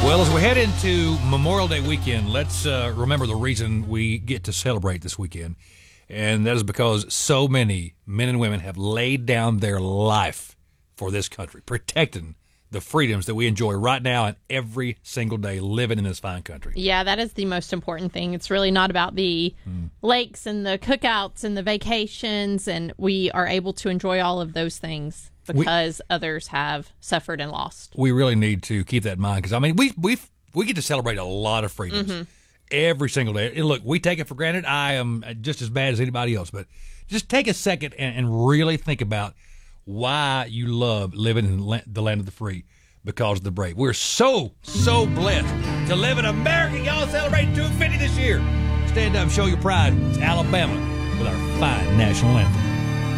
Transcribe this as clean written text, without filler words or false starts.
Well, as we head into Memorial Day weekend, let's remember the reason we get to celebrate this weekend. And that is because so many men and women have laid down their life for this country, protecting the freedoms that we enjoy right now and every single day living in this fine country. Yeah, that is the most important thing. It's really not about the lakes and the cookouts and the vacations, and we are able to enjoy all of those things because others have suffered and lost. We really need to keep that in mind because, I mean, we get to celebrate a lot of freedoms every single day. And look, we take it for granted. I am just as bad as anybody else, but just take a second and really think about why you love living in the land of the free, because of the brave. We're so blessed to live in America. Y'all celebrating 250 this year. Stand up, show your pride. It's Alabama with our fine national anthem.